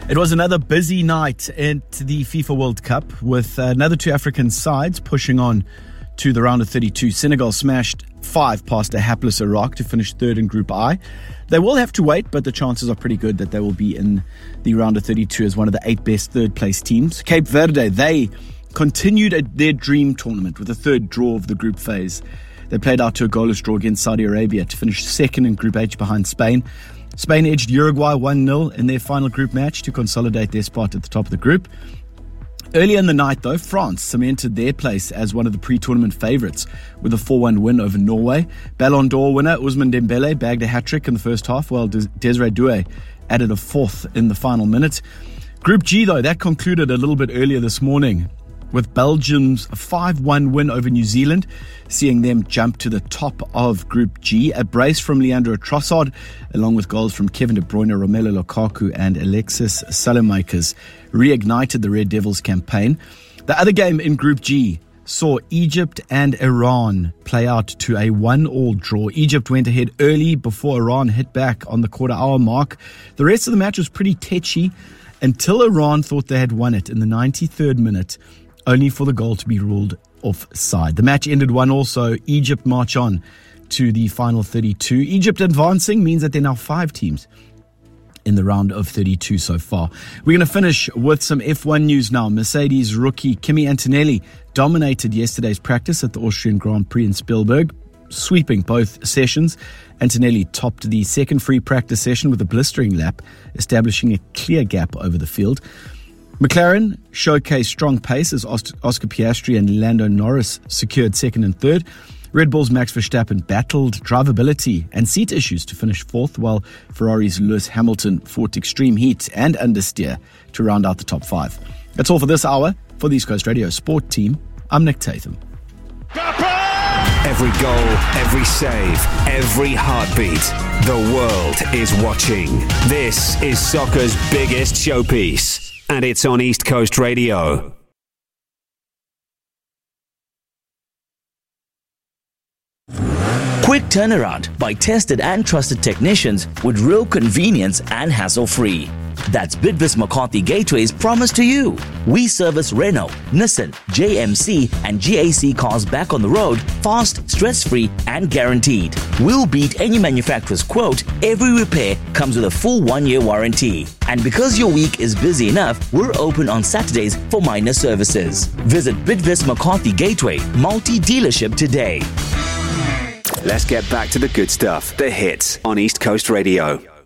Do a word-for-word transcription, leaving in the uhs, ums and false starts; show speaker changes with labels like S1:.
S1: It was another busy night at the FIFA World Cup with another two African sides pushing on to the round of thirty-two. Senegal smashed five past a hapless Iraq to finish third in Group I. They will have to wait, but the chances are pretty good that they will be in the round of thirty-two as one of the eight best third-place teams. Cape Verde, they continued at their dream tournament with a third draw of the group phase. They played out to a goalless draw against Saudi Arabia to finish second in Group H behind Spain. Spain edged Uruguay one nil in their final group match to consolidate their spot at the top of the group. Earlier in the night, though, France cemented their place as one of the pre-tournament favourites with a four one win over Norway. Ballon d'Or winner Ousmane Dembele bagged a hat-trick in the first half, while Des- Desiree Doué added a fourth in the final minute. Group G, though, that concluded a little bit earlier this morning with Belgium's five one win over New Zealand, seeing them jump to the top of Group G. A brace from Leandro Trossard, along with goals from Kevin De Bruyne, Romelu Lukaku and Alexis Salamakers, reignited the Red Devils campaign. The other game in Group G saw Egypt and Iran play out to a one-all draw. Egypt went ahead early before Iran hit back on the quarter-hour mark. The rest of the match was pretty tetchy until Iran thought they had won it in the ninety-third minute, only for the goal to be ruled offside. The match ended one all, so Egypt march on to the final thirty-two. Egypt advancing means that there are now five teams in the round of thirty-two so far. We're going to finish with some F one news now. Mercedes rookie Kimi Antonelli dominated yesterday's practice at the Austrian Grand Prix in Spielberg, sweeping both sessions. Antonelli topped the second free practice session with a blistering lap, establishing a clear gap over the field. McLaren showcased strong pace as Oscar Piastri and Lando Norris secured second and third. Red Bull's Max Verstappen battled drivability and seat issues to finish fourth, while Ferrari's Lewis Hamilton fought extreme heat and understeer to round out the top five. That's all for this hour. For the East Coast Radio Sport Team, I'm Nick Tatham.
S2: Every goal, every save, every heartbeat. The world is watching. This is soccer's biggest showpiece. And it's on East Coast Radio.
S3: Quick turnaround by tested and trusted technicians with real convenience and hassle-free. That's Bidvest McCarthy Gateway's promise to you. We service Renault, Nissan, J M C and G A C cars back on the road, fast, stress-free and guaranteed. We'll beat any manufacturer's quote. Every repair comes with a full one-year warranty. And because your week is busy enough, we're open on Saturdays for minor services. Visit Bidvest McCarthy Gateway multi-dealership today.
S2: Let's get back to the good stuff. The hits on East Coast Radio.